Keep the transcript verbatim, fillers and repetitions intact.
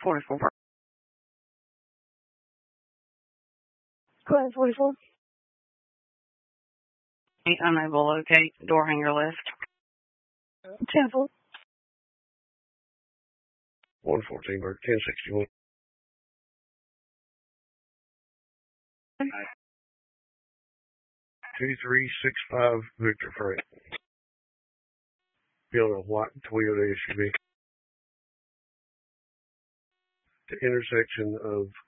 forty-four. Go ahead, forty-four. Unable to locate door hanger lift. ten four. one fourteen, Bird, ten sixty-one. two three six five, Victor Frank. Building a white Toyota S U V. The intersection of